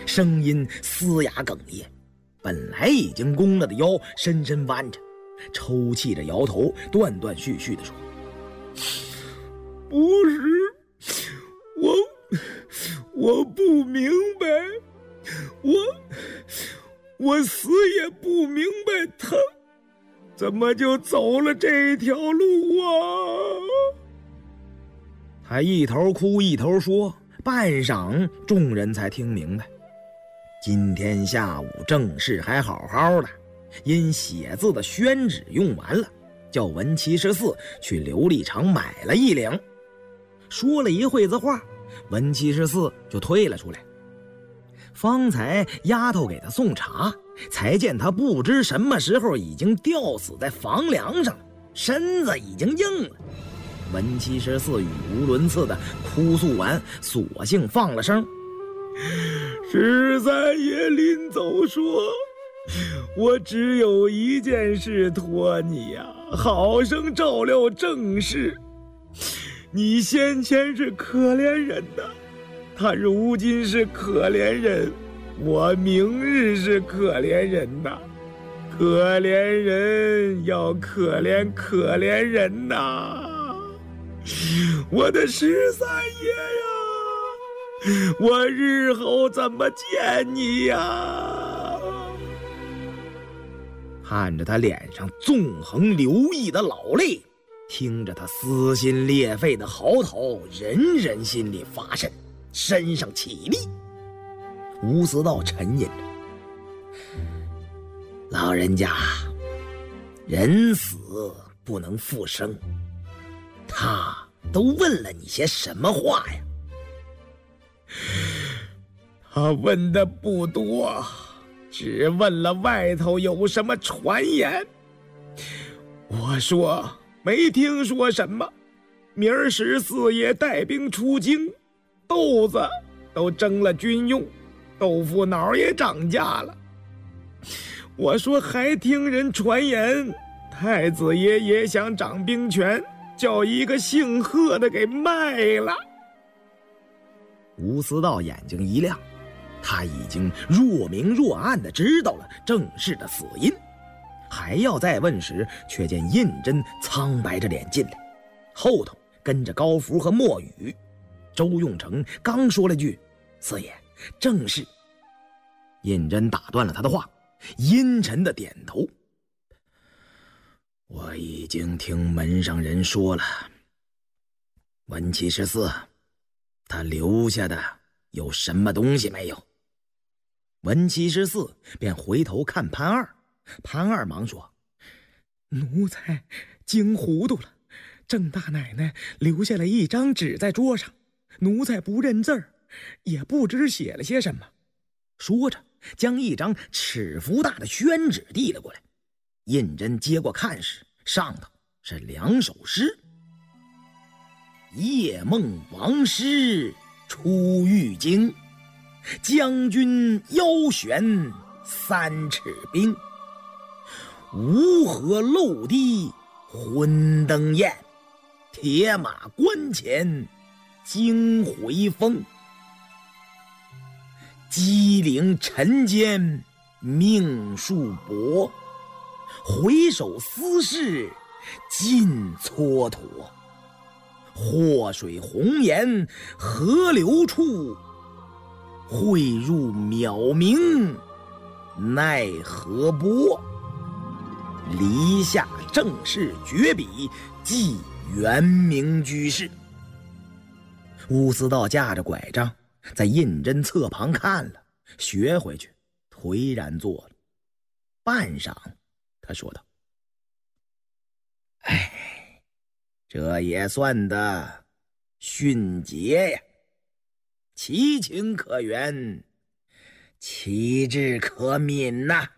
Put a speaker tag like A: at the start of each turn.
A: 声音嘶哑哽咽，本来已经弓了的腰深深弯着，抽泣着摇头，断断续续地说：“不是，我不明白，我死也不明白他怎么就走了这条路啊！”他一头哭一头说，半晌众人才听明白，今天下午正事还好好的，因写字的宣纸用完了，叫文74去琉璃厂买了1两。说了一会子话，文74就退了出来。方才丫头给他送茶，才见他不知什么时候已经吊死在房梁上了，身子已经硬了。文74语无伦次的哭诉完，索性放了声：“13爷临走说，我只有一件事托你呀，好生照料正事。你先前是可怜人的，他如今是可怜人，我明日是可怜人呐。可怜人要可怜可怜人呐。我的13爷呀，我日后怎么见你呀？”看着他脸上纵横流溢的老泪，听着他撕心裂肺的嚎啕，人人心里发瘆，身上起立。吴思道沉吟着：“老人家，人死不能复生，他都问了你些什么话呀？”“他问的不多，只问了外头有什么传言。我说没听说什么，明儿14爷带兵出京，豆子都征了军用，豆腐脑也涨价了。我说还听人传言，太子爷也想掌兵权，叫一个姓贺的给卖了。”吴思道眼睛一亮，他已经若明若暗地知道了郑氏的死因，还要再问时，却见胤禛苍白着脸进来，后头跟着高福和莫雨。周用成刚说了句“四爷，正是”，胤禛打断了他的话，阴沉的点头：“我已经听门上人说了，文74他留下的有什么东西没有？”文74便回头看潘二，潘二忙说：“奴才惊糊涂了，郑大奶奶留下了一张纸在桌上，奴才不认字儿，也不知写了些什么。”说着将一张尺幅大的宣纸递了过来。胤禛接过看时，上头是2首诗：“夜梦王师出狱京，将军腰悬3尺冰。吴河漏滴昏灯焰，铁马关前惊回风。机灵尘间命数薄，回首思事尽蹉跎。祸水红颜河流处，汇入渺冥奈何波。篱下正式绝笔，记元明居士。”吴思道架着拐杖在胤禛侧旁看了，学回去，颓然坐了。半晌，他说道：“哎，这也算得迅捷呀，其情可原，其志可悯呐。”